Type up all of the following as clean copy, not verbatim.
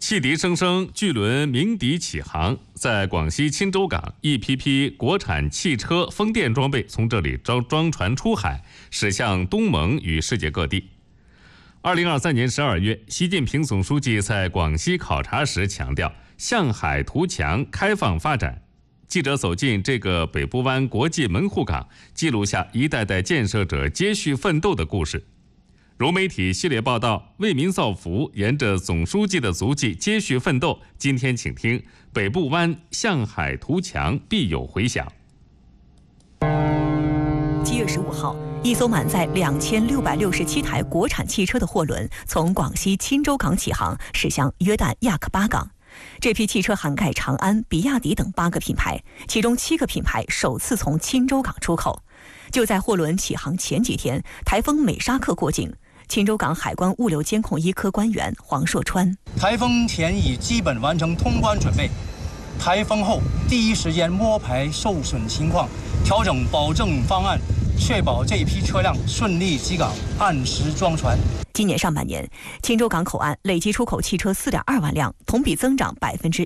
汽笛声声，巨轮鸣笛起航。在广西钦州港，一批批国产汽车、风电装备从这里装船出海，驶向东盟与世界各地。2023年12月，习近平总书记在广西考察时强调，向海图强，开放发展。记者走进这个北部湾国际门户港，记录下一代代建设者接续奋斗的故事。融媒体系列报道为民造福，沿着总书记的足迹接续奋斗。今天请听北部湾向海图强，必有回响。 7月15号，一艘满载2667台国产汽车的货轮从广西钦州港起航，驶向约旦亚克巴港。这批汽车涵盖长安、比亚迪等8个品牌，其中7个品牌首次从钦州港出口。就在货轮起航前几天，台风美沙克过境。钦州港海关物流监控一科官员黄硕川： 台风前已基本完成通关准备，台风后第一时间摸排受损情况，调整保证方案，确保这批车辆顺利进港，按时装船。 今年上半年，钦州港口岸累计出口汽车4.2万辆，同比增长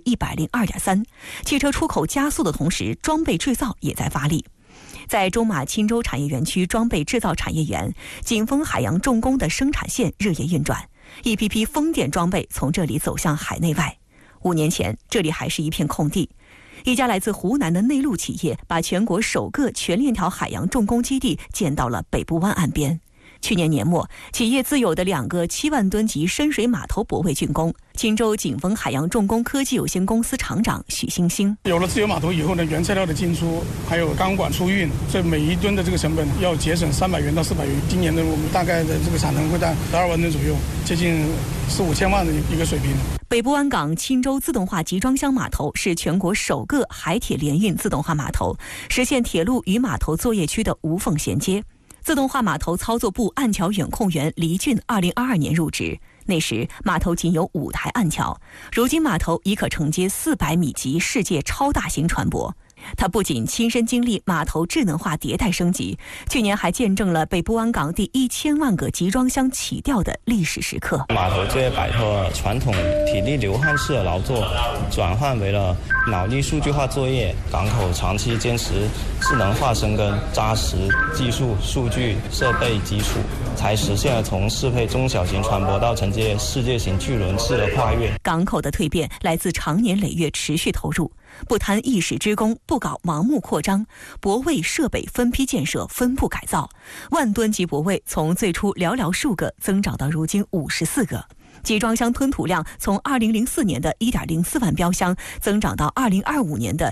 102.3%。汽车出口加速的同时，装备制造也在发力。在中马钦州产业园区装备制造产业园，景丰海洋重工的生产线日夜运转，一批批风电装备从这里走向海内外。5年前，这里还是一片空地。一家来自湖南的内陆企业把全国首个全链条海洋重工基地建到了北部湾岸边。去年年末，企业自有的2个7万吨级深水码头泊位竣工。钦州景丰海洋重工科技有限公司厂长许星星： 有了自有码头以后呢，原材料的进出还有钢管出运，所以每一吨的这个成本要节省300元到400元。今年的我们大概的这个产能会在12万吨左右，接近4、5千万的一个水平。 北部湾港钦州自动化集装箱码头是全国首个海铁联运自动化码头，实现铁路与码头作业区的无缝衔接。自动化码头操作部岸桥远控员黎俊2022年入职，那时码头仅有5台岸桥，如今码头已可承接400米级世界超大型船舶。他不仅亲身经历码头智能化迭代升级，去年还见证了北部湾港第1000万个集装箱起吊的历史时刻。 码头就摆脱了传统体力流汗式的劳作，转换为了脑力数据化作业。港口长期坚持智能化深耕，扎实技术、数据、设备基础，才实现了从适配中小型船舶到承接世界型巨轮次的跨越。 港口的蜕变来自长年累月持续投入，不贪一时之功，不搞盲目扩张，泊位设备分批建设、分步改造。万吨级泊位从最初寥寥数个增长到如今54个。集装箱吞吐量从2004年的1.04万标箱增长到2025年的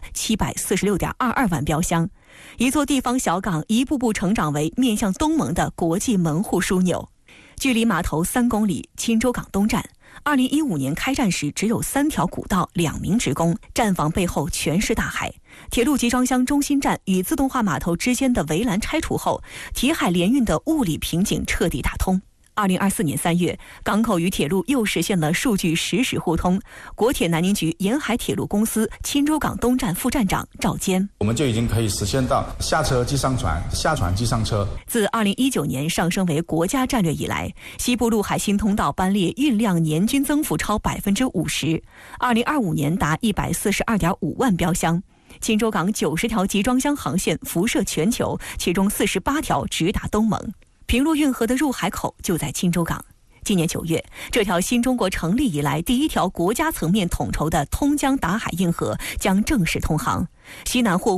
746.22万标箱。一座地方小港一步步成长为面向东盟的国际门户枢纽。距离码头3公里，钦州港东站。2015年开站时只有3条古道，2名职工，站房背后全是大海。铁路集装箱中心站与自动化码头之间的围栏拆除后，铁海联运的物理瓶颈彻底打通。2024年3月，港口与铁路又实现了数据实时互通。国铁南宁局沿海铁路公司钦州港东站副站长赵坚： 我们就已经可以实现到下车即上船，下船即上车。 自2019年上升为国家战略以来，西部陆海新通道班列运量年均增幅超50%，2025年达142.5万标箱。钦州港90条集装箱航线辐射全球，其中48条直达东盟。平陆运河的入海口就在钦州港。今年9月，这条新中国成立以来第1条国家层面统筹的通江达海运河将正式通航，西南货物